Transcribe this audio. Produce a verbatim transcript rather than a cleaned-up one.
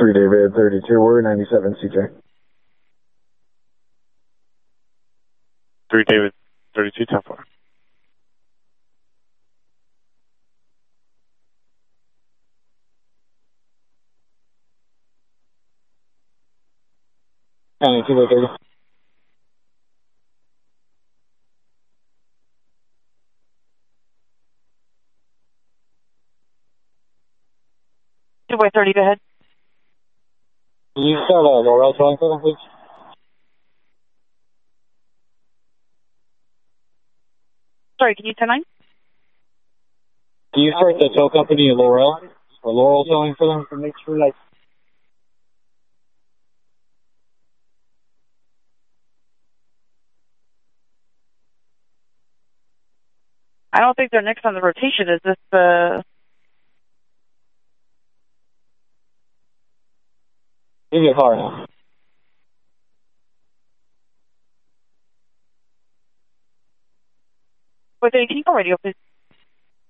three David thirty-two, we're ninety-seven C J. three David thirty-two, ten four. ninety-two by thirty. two by thirty, go ahead. Can you start uh, Laurel towing for them, please? Sorry, can you ten nine? Can you start the tow company at Laurel or Laurel towing for them to make sure, like, I don't think they're next on the rotation. Is this the... give me a car now. With eighteen for radio, please.